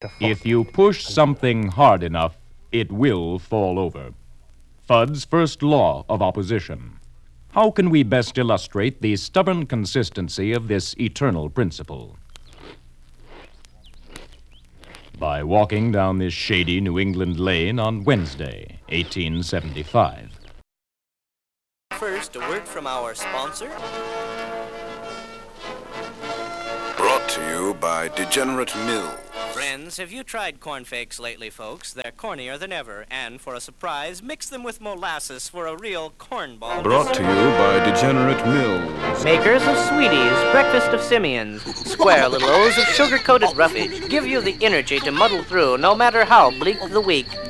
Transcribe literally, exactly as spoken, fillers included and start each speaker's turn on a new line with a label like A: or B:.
A: If you push something hard enough, it will fall over. Fudd's first law of opposition. How can we best illustrate the stubborn consistency of this eternal principle? By walking down this shady New England lane on Wednesday, eighteen seventy-five.
B: First, a word from our sponsor.
C: Brought to you by Degenerate Mill.
B: Friends, have you tried cornflakes lately, folks? They're cornier than ever, and for a surprise, mix them with molasses for a real cornball.
C: Brought to you by Degenerate Mills.
B: Makers of Sweeties, Breakfast of Simians, square little O's of sugar-coated roughage give you the energy to muddle through no matter how bleak the week.